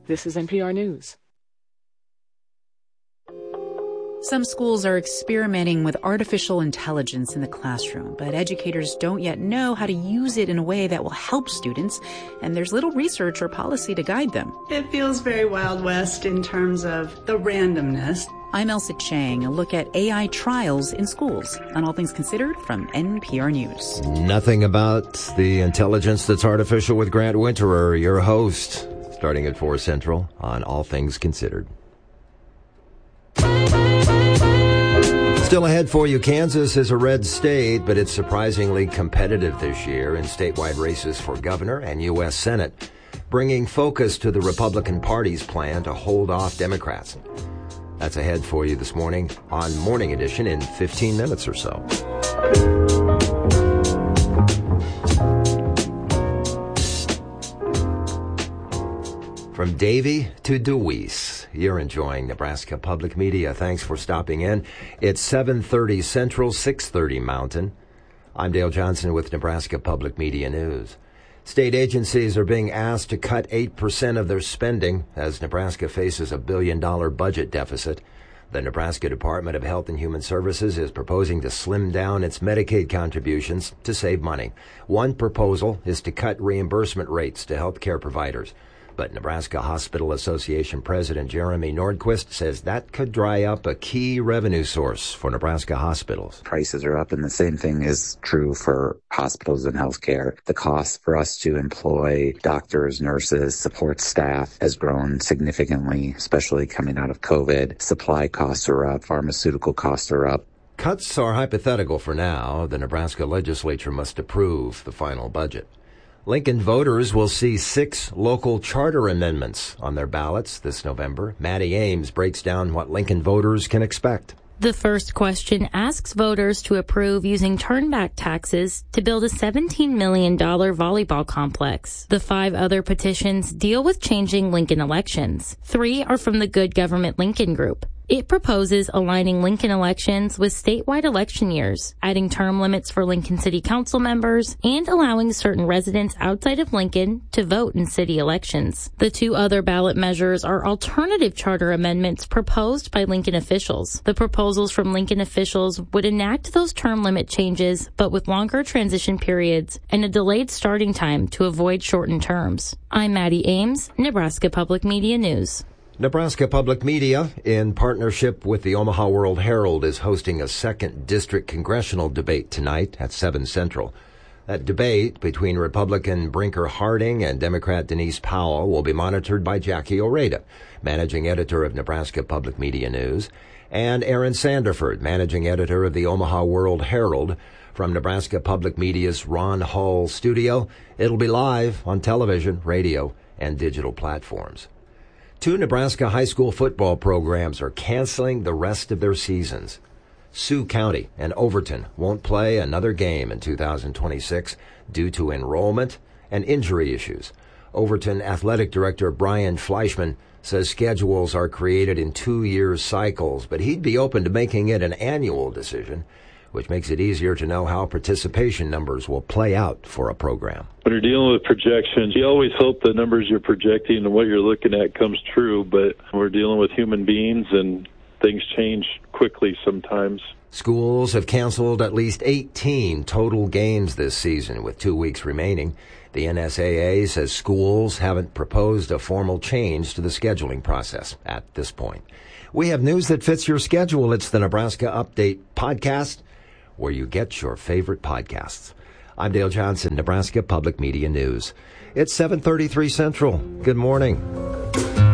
This is NPR News. Some schools are experimenting with artificial intelligence in the classroom, but educators don't yet know how to use it in a way that will help students, and there's little research or policy to guide them. It feels very Wild West in terms of the randomness. I'm Elsa Chang, a look at AI trials in schools on All Things Considered from NPR News. Nothing about the intelligence that's artificial with Grant Winterer, your host, starting at 4 Central on All Things Considered. Still ahead for you, Kansas is a red state, but it's surprisingly competitive this year in statewide races for governor and U.S. Senate, bringing focus to the Republican Party's plan to hold off Democrats. That's ahead for you this morning on Morning Edition in 15 minutes or so. From Davie to Deweese, you're enjoying Nebraska Public Media. Thanks for stopping in. It's 7:30 Central, 6:30 Mountain. I'm Dale Johnson with Nebraska Public Media News. State agencies are being asked to cut 8% of their spending as Nebraska faces a $1 billion budget deficit. The Nebraska Department of Health and Human Services is proposing to slim down its Medicaid contributions to save money. One proposal is to cut reimbursement rates to healthcare providers. But Nebraska Hospital Association President Jeremy Nordquist says that could dry up a key revenue source for Nebraska hospitals. Prices are up, and the same thing is true for hospitals and healthcare. The cost for us to employ doctors, nurses, support staff has grown significantly, especially coming out of COVID. Supply costs are up, pharmaceutical costs are up. Cuts are hypothetical for now. The Nebraska legislature must approve the final budget. Lincoln voters will see 6 local charter amendments on their ballots this November. Maddie Ames breaks down what Lincoln voters can expect. The first question asks voters to approve using turnback taxes to build a $17 million volleyball complex. The 5 other petitions deal with changing Lincoln elections. 3 are from the Good Government Lincoln Group. It proposes aligning Lincoln elections with statewide election years, adding term limits for Lincoln City Council members, and allowing certain residents outside of Lincoln to vote in city elections. The 2 other ballot measures are alternative charter amendments proposed by Lincoln officials. The proposals from Lincoln officials would enact those term limit changes, but with longer transition periods and a delayed starting time to avoid shortened terms. I'm Maddie Ames, Nebraska Public Media News. Nebraska Public Media, in partnership with the Omaha World Herald, is hosting a 2nd District Congressional debate tonight at 7 Central. That debate between Republican Brinker Harding and Democrat Denise Powell will be monitored by Jackie Oreda, managing editor of Nebraska Public Media News, and Aaron Sanderford, managing editor of the Omaha World Herald. From Nebraska Public Media's Ron Hall studio, it'll be live on television, radio, and digital platforms. 2 Nebraska high school football programs are canceling the rest of their seasons. Sioux County and Overton won't play another game in 2026 due to enrollment and injury issues. Overton Athletic Director Brian Fleischman says schedules are created in 2-year cycles, but he'd be open to making it an annual decision, which makes it easier to know how participation numbers will play out for a program. When you're dealing with projections, you always hope the numbers you're projecting and what you're looking at comes true, but we're dealing with human beings and things change quickly sometimes. Schools have canceled at least 18 total games this season, with 2 weeks remaining. The NSAA says schools haven't proposed a formal change to the scheduling process at this point. We have news that fits your schedule. It's the Nebraska Update podcast, where you get your favorite podcasts. I'm Dale Johnson, Nebraska Public Media News. It's 7:33 Central. Good morning.